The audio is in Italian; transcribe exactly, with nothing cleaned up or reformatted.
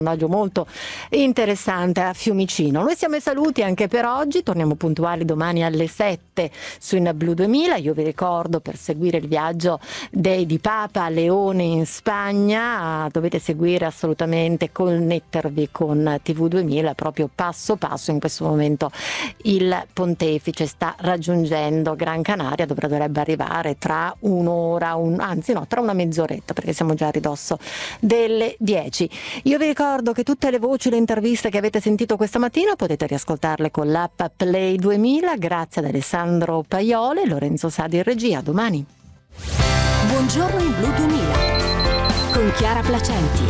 sondaggio molto interessante a Fiumicino. Noi siamo ai saluti anche per oggi, torniamo puntuali domani alle sette su In Blu duemila. Io vi ricordo, per seguire il viaggio dei, di Papa Leone in Spagna dovete seguire assolutamente, connettervi con T V duemila proprio passo passo. In questo momento il pontefice sta raggiungendo Gran Canaria, dovrebbe arrivare tra un'ora, un, anzi no, tra una mezz'oretta, perché siamo già a ridosso delle dieci. Io vi ricordo che tutte le voci, le interviste che avete sentito questa mattina potete riascoltarle con l'app Play duemila. Grazie ad Alessandro Paiole e Lorenzo Sadi in regia. A domani. Buongiorno in Blu duemila con Chiara Placenti.